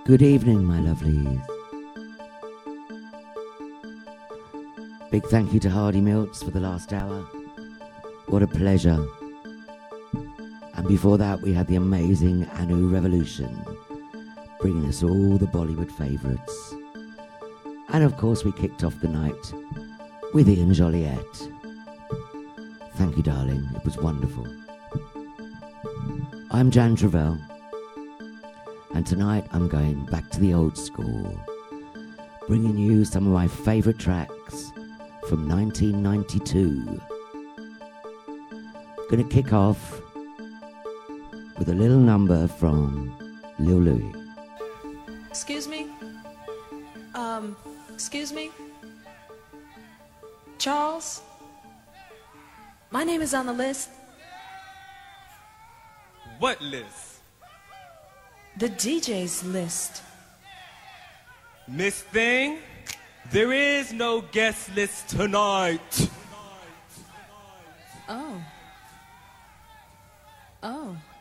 Good evening, my lovelies. Big thank you to Hardy Milts for the last hour. What a pleasure. And before that, we had the amazing Anu Revolution, bringing us all the Bollywood favourites. And of course, we kicked off the night with Ian Joliet. Thank you, darling. It was wonderful. I'm Jan Travell, and tonight I'm going back to the old school, bringing you some of my favourite tracks from 1992. Gonna kick off with a little number from Lil Louis. Excuse me? Excuse me? Charles? My name is on the list. What list? The DJ's list. Miss Thing, there is no guest list tonight. Oh. Oh.